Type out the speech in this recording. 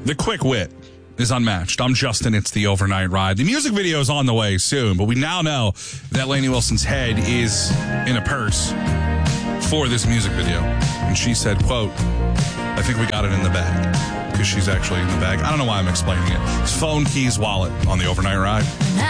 The quick wit is unmatched. I'm Justin. It's the Overnight Ride. The music video is on the way soon, but we now know that Lainey Wilson's head is in a purse for this music video. And she said, quote, I think we got it in the bag, because she's actually in the bag. I don't know why I'm explaining it. It's phone, keys, wallet on the Overnight Ride.